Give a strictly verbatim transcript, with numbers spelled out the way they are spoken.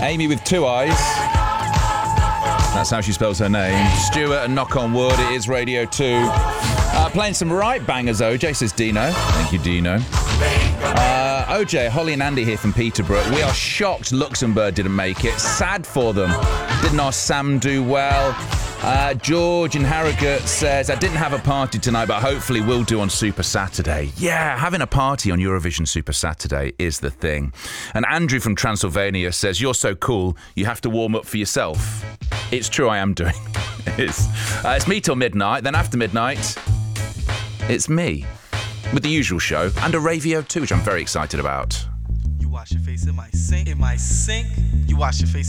Amy with two eyes. That's how she spells her name. Stuart and Knock on Wood. It is Radio two. Uh, playing some right bangers, O J, says Dino. Thank you, Dino. Uh, O J, Holly and Andy here from Peterborough. We are shocked Luxembourg didn't make it. Sad for them. Didn't our Sam do well? Uh, George in Harrogate says, I didn't have a party tonight, but hopefully will do on Super Saturday. Yeah, having a party on Eurovision Super Saturday is the thing. And Andrew from Transylvania says, you're so cool, you have to warm up for yourself. It's true, I am doing. it's, uh, it's me till midnight, then after midnight, it's me. With the usual show, and a Ravio too, which I'm very excited about. You wash your face in my sink, in my sink. You wash your face